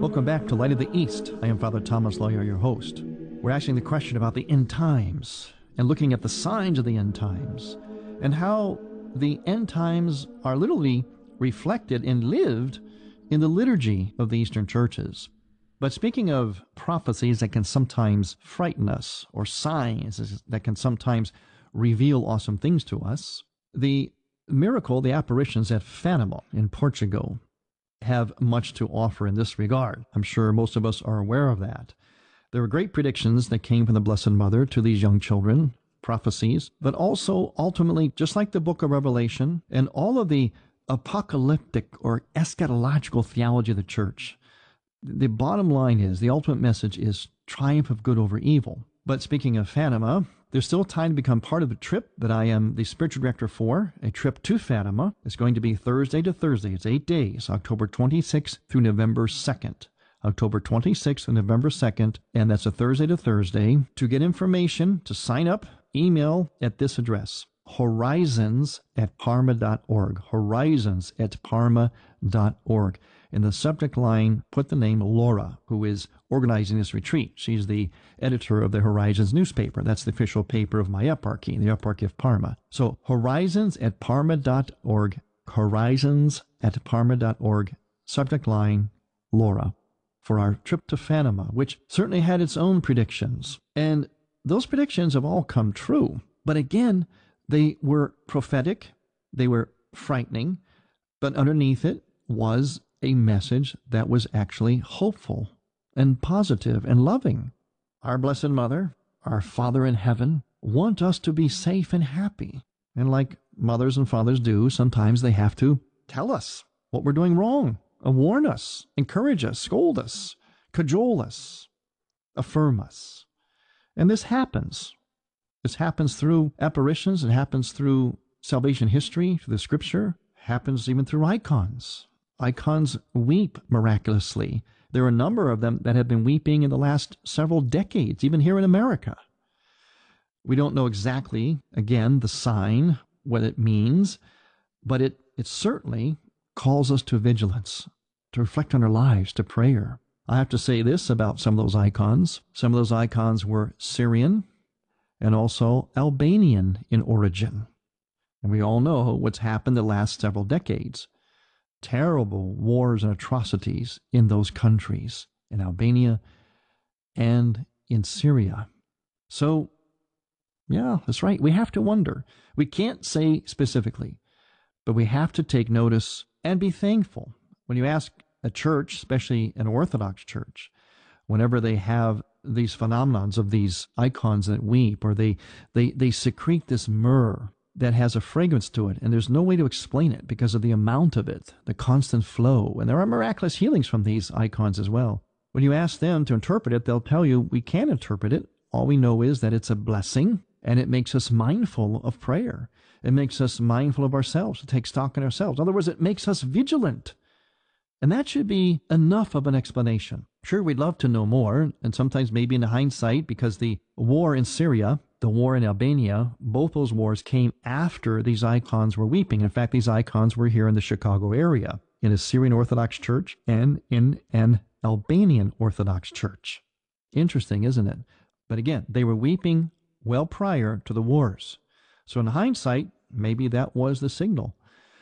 Welcome back to Light of the East. I am Father Thomas Loya, your host. We're asking the question about the end times and looking at the signs of the end times and how the end times are literally reflected and lived in the liturgy of the Eastern churches. But speaking of prophecies that can sometimes frighten us, or signs that can sometimes reveal awesome things to us, the miracle, the apparitions at Fatima in Portugal, have much to offer in this regard. I'm sure most of us are aware of that. There were great predictions that came from the Blessed Mother to these young children, prophecies, but also ultimately, just like the book of Revelation and all of the apocalyptic or eschatological theology of the church, the bottom line is, the ultimate message is triumph of good over evil. But speaking of Fatima, there's still time to become part of the trip that I am the spiritual director for, a trip to Fatima. It's going to be Thursday to Thursday. It's 8 days, October 26th through November 2nd. October 26th and November 2nd, and that's a Thursday to Thursday. To get information, to sign up, email at this address, horizons@parma.org, horizons@parma.org. In the subject line, put the name Laura, who is organizing this retreat. She's the editor of the Horizons newspaper. That's the official paper of my eparchy, the Eparchy of Parma. So horizons@parma.org, horizons@parma.org, subject line Laura, for our trip to Fatima, which certainly had its own predictions. And those predictions have all come true. But again, they were prophetic, they were frightening, but underneath it was a message that was actually hopeful and positive and loving. Our Blessed Mother, our Father in heaven, want us to be safe and happy. And like mothers and fathers do, sometimes they have to tell us what we're doing wrong, warn us, encourage us, scold us, cajole us, affirm us. And this happens. This happens through apparitions. It happens through salvation history, through the scripture. It happens even through icons. Icons weep miraculously. There are a number of them that have been weeping in the last several decades, even here in America. We don't know exactly, again, the sign, what it means, but it certainly calls us to vigilance, to reflect on our lives, to prayer. I have to say this about some of those icons. Some of those icons were Syrian and also Albanian in origin. And we all know what's happened the last several decades. Terrible wars and atrocities in those countries, in Albania and in Syria. So, yeah, that's right. We have to wonder. We can't say specifically, but we have to take notice and be thankful. When you ask a church, especially an Orthodox church, whenever they have these phenomenons of these icons that weep, or they secrete this myrrh that has a fragrance to it, and there's no way to explain it because of the amount of it, the constant flow. And there are miraculous healings from these icons as well. When you ask them to interpret it, they'll tell you, we can't interpret it. All we know is that it's a blessing, and it makes us mindful of prayer. It makes us mindful of ourselves, to take stock in ourselves. In other words, it makes us vigilant. And that should be enough of an explanation. Sure, we'd love to know more, and sometimes maybe in hindsight, because the war in Syria, the war in Albania, both those wars came after these icons were weeping. In fact, these icons were here in the Chicago area, in a Syrian Orthodox church and in an Albanian Orthodox church. Interesting, isn't it? But again, they were weeping well prior to the wars. So in hindsight, maybe that was the signal.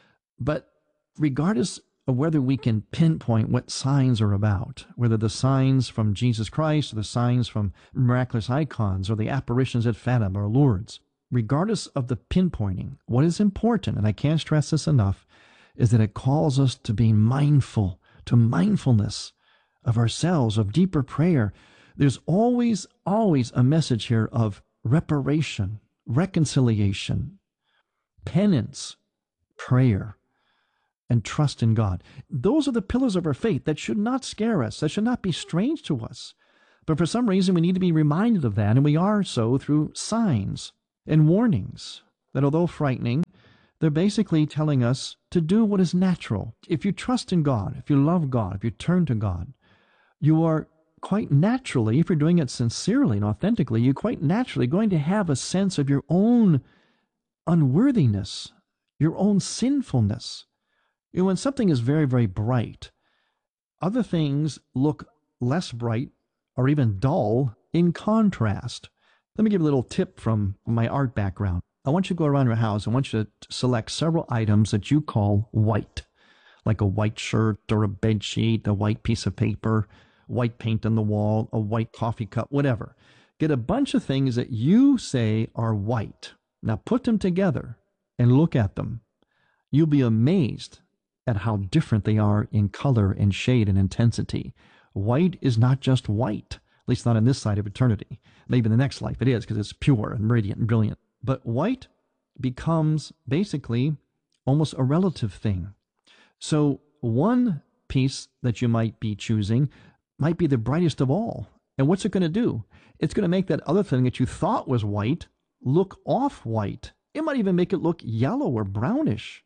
But regardless of whether we can pinpoint what signs are about, whether the signs from Jesus Christ or the signs from miraculous icons or the apparitions at Fatima or Lourdes, regardless of the pinpointing, what is important, and I can't stress this enough, is that it calls us to be mindful, to mindfulness of ourselves, of deeper prayer. There's always a message here of reparation, reconciliation, penance, prayer, and trust in God. Those are the pillars of our faith that should not scare us, that should not be strange to us. But for some reason, we need to be reminded of that, and we are so through signs and warnings that, although frightening, they're basically telling us to do what is natural. If you trust in God, if you love God, if you turn to God, you are quite naturally, if you're doing it sincerely and authentically, you're quite naturally going to have a sense of your own unworthiness, your own sinfulness. You know, when something is very, very bright, Other things look less bright or even dull in contrast. Let me give you a little tip from my art background. I want you to go around your house. I want you to select several items that you call white, like a white shirt or a bed sheet, a white piece of paper, white paint on the wall, a white coffee cup, whatever. Get a bunch of things that you say are white. Now put them together and look at them. You'll be amazed at how different they are in color and shade and intensity. White is not just white, at least not in this side of eternity. Maybe in the next life it is, because it's pure and radiant and brilliant. But white becomes basically almost a relative thing. So one piece that you might be choosing might be the brightest of all. And what's it going to do? It's going to make that other thing that you thought was white look off-white. It might even make it look yellow or brownish.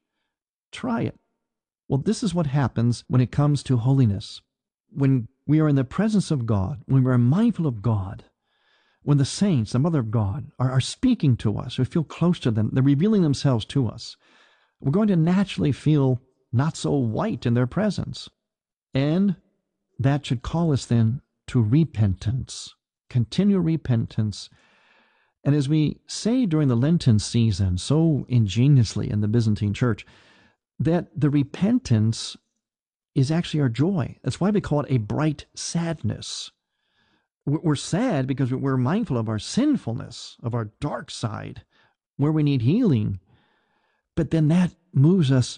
Try it. Well, this is what happens when it comes to holiness. When we are in the presence of God, when we're mindful of God, when the saints, the Mother of God, are speaking to us, we feel close to them, they're revealing themselves to us, we're going to naturally feel not so white in their presence. And that should call us then to repentance, continual repentance. And as we say during the Lenten season so ingeniously in the Byzantine Church, that the repentance is actually our joy. That's why we call it a bright sadness. We're sad because we're mindful of our sinfulness, of our dark side, where we need healing. But then that moves us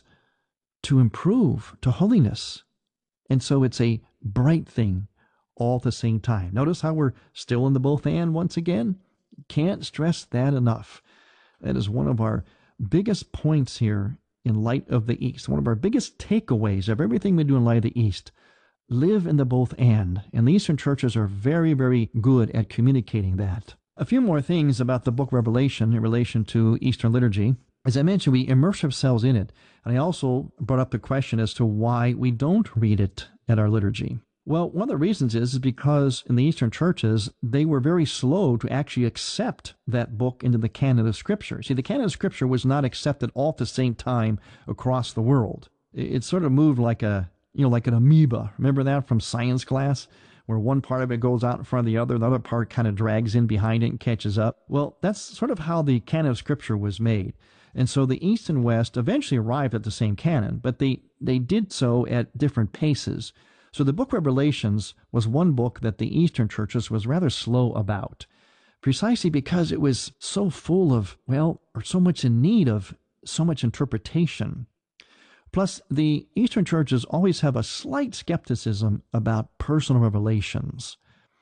to improve, to holiness. And so it's a bright thing all at the same time. Notice how we're still in the both and once again? Can't stress that enough. That is one of our biggest points here in light of the East. One of our biggest takeaways of everything we do in light of the East. Live in the both and the Eastern churches are very, very good at communicating that. A few more things about the book of Revelation in relation to Eastern liturgy. As I mentioned, we immerse ourselves in it. And I also brought up the question as to why we don't read it at our liturgy. Well, one of the reasons is because in the Eastern churches, they were very slow to actually accept that book into the canon of Scripture. See, the canon of Scripture was not accepted all at the same time across the world. It sort of moved like an amoeba. Remember that from science class, where one part of it goes out in front of the other part kind of drags in behind it and catches up? Well, that's sort of how the canon of Scripture was made. And so the East and West eventually arrived at the same canon, but they did so at different paces. So the book of Revelations was one book that the Eastern churches was rather slow about, precisely because it was so full of, or so much in need of so much interpretation. Plus, the Eastern churches always have a slight skepticism about personal revelations.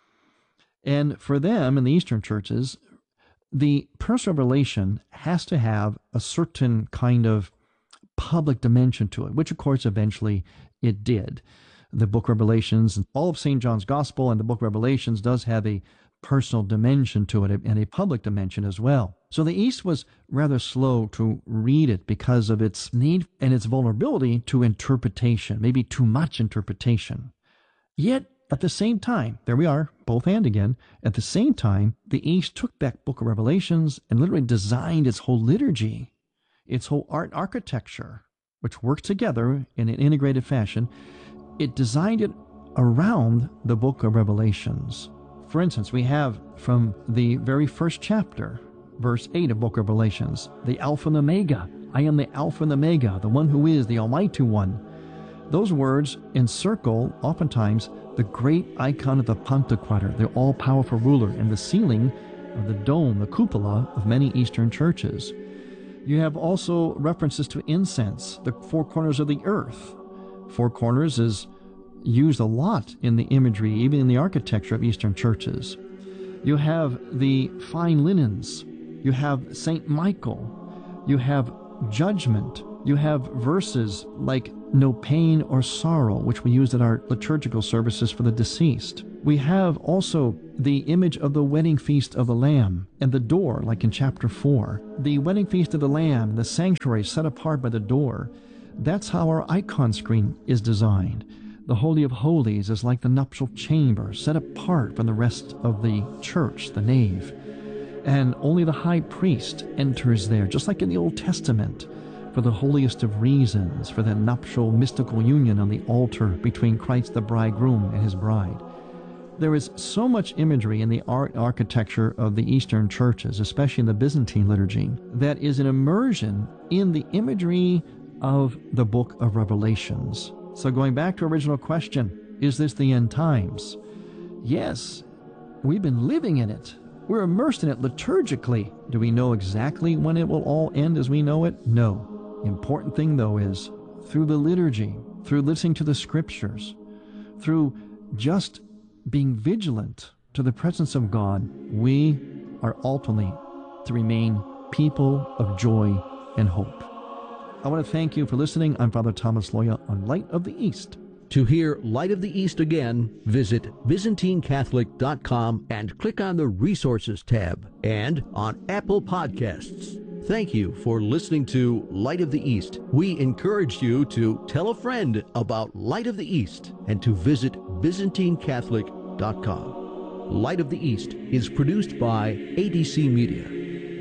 And for them, in the Eastern churches, the personal revelation has to have a certain kind of public dimension to it, which, of course, eventually it did. The book of Revelations, all of St. John's Gospel and the book of Revelations does have a personal dimension to it and a public dimension as well. So the East was rather slow to read it because of its need and its vulnerability to interpretation, maybe too much interpretation. Yet, at the same time, there we are, both and again, at the same time, the East took that book of Revelations and literally designed its whole liturgy, its whole art and architecture, which works together in an integrated fashion. It designed it around the book of Revelations. For instance, we have from the very first chapter, verse 8 of book of Revelations, the Alpha and Omega. I am the Alpha and Omega, the one who is the Almighty One. Those words encircle, oftentimes, the great icon of the Pantocrator, the all-powerful ruler, and the ceiling of the dome, the cupola of many Eastern churches. You have also references to incense, the four corners of the earth. Four corners is used a lot in the imagery, even in the architecture of Eastern churches. You have the fine linens. You have Saint Michael. You have judgment. You have verses like no pain or sorrow, which we use at our liturgical services for the deceased. We have also the image of the wedding feast of the Lamb and the door, like in chapter 4. The wedding feast of the Lamb, the sanctuary set apart by the door. That's how our icon screen is designed. The Holy of Holies is like the nuptial chamber, set apart from the rest of the church, the nave. And only the high priest enters there, just like in the Old Testament, for the holiest of reasons, for that nuptial mystical union on the altar between Christ the bridegroom and his bride. There is so much imagery in the art architecture of the Eastern churches, especially in the Byzantine liturgy, that is an immersion in the imagery of the book of Revelations. So going back to original question, is this the end times? Yes, we've been living in it. We're immersed in it liturgically. Do we know exactly when it will all end as we know it? No. Important thing, though, is through the liturgy, through listening to the scriptures, through just being vigilant to the presence of God, we are ultimately to remain people of joy and hope. I want to thank you for listening. I'm Father Thomas Loya on Light of the East. To hear Light of the East again, visit ByzantineCatholic.com and click on the Resources tab, and on Apple Podcasts. Thank you for listening to Light of the East. We encourage you to tell a friend about Light of the East and to visit ByzantineCatholic.com. Light of the East is produced by ADC Media.